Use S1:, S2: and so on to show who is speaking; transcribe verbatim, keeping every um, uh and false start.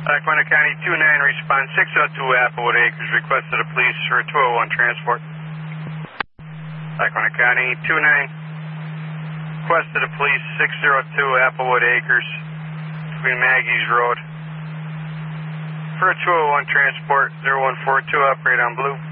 S1: Lackawanna County two nine, response six oh two Applewood Acres, request to the police for a two oh one transport. Lackawanna County two nine, request to the police six oh two Applewood Acres, between Maggie's Road. For a two oh one transport, zero one four two, operate on blue.